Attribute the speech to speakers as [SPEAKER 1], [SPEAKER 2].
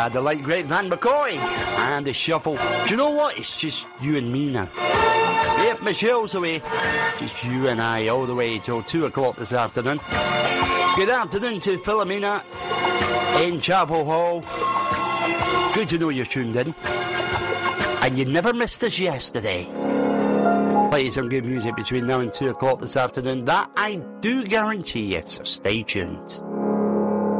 [SPEAKER 1] The late great Van McCoy and the shuffle. Do you know what? It's just you and me now. Yep, Michelle's away. Just you and I all the way till 2 o'clock this afternoon. Good afternoon to Philomena in Chapel Hall. Good to know you're tuned in. And you never missed us yesterday. Play some good music between now and 2 o'clock this afternoon. That I do guarantee you, so stay tuned.